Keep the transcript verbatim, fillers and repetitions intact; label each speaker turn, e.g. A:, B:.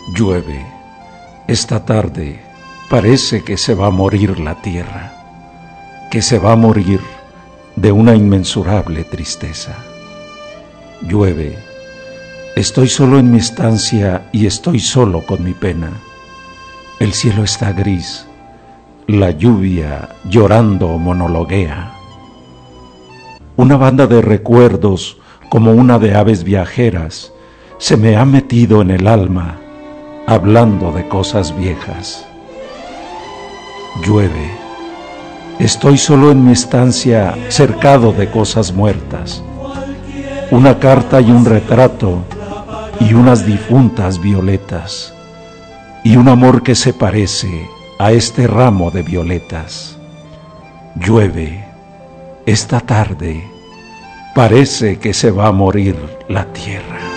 A: Llueve. Esta tarde parece que se va a morir la tierra, que se va a morir de una inmensurable tristeza. Llueve. Estoy solo en mi estancia y estoy solo con mi pena. El cielo está gris, la lluvia llorando monologuea. Una banda de recuerdos, como una de aves viajeras, se me ha metido en el alma, hablando de cosas viejas. Llueve. Estoy solo en mi estancia, cercado de cosas muertas. Una carta y un retrato, y unas difuntas violetas, y un amor que se parece a este ramo de violetas. Llueve. Esta tarde parece que se va a morir la tierra.